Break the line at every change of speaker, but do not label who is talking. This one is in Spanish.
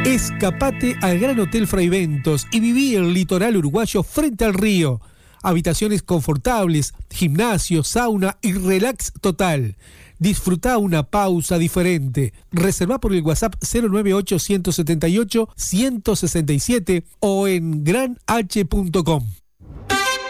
Escapate al Gran Hotel Fraiventos y viví el litoral uruguayo frente al río. Habitaciones confortables, gimnasio, sauna y relax total. Disfruta una pausa diferente. Reserva por el WhatsApp 098-178-167 o en granh.com.